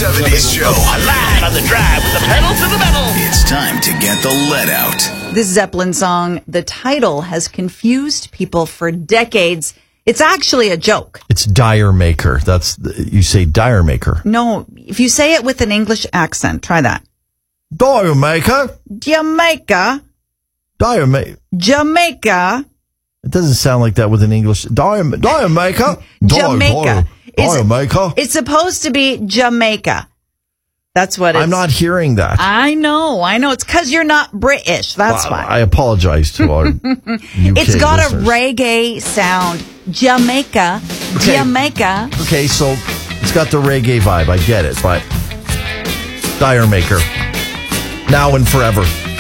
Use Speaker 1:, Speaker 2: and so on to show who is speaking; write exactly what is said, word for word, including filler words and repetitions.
Speaker 1: seventies Show.
Speaker 2: Live on the drive with the pedal to the metal.
Speaker 1: It's time to get the let out.
Speaker 3: This Zeppelin song, the title has confused people for decades. It's actually a joke.
Speaker 4: It's Dire Maker. That's you say Dire Maker.
Speaker 3: No, if you say it with an English accent, try that.
Speaker 4: Dire Maker.
Speaker 3: Jamaica.
Speaker 4: Dire Maker.
Speaker 3: Jamaica.
Speaker 4: It doesn't sound like that with an English. Dire, dire Maker.
Speaker 3: Jamaica.
Speaker 4: Dire Maker.
Speaker 3: It's supposed to be Jamaica. That's what it's...
Speaker 4: I'm not hearing that.
Speaker 3: I know, I know. It's because you're not British. That's
Speaker 4: well,
Speaker 3: why.
Speaker 4: I apologize to our U K
Speaker 3: It's got
Speaker 4: listeners.
Speaker 3: a reggae sound. Jamaica.
Speaker 4: Okay.
Speaker 3: Jamaica.
Speaker 4: Okay, so it's got the reggae vibe. I get it, but Dire Maker. Now and forever.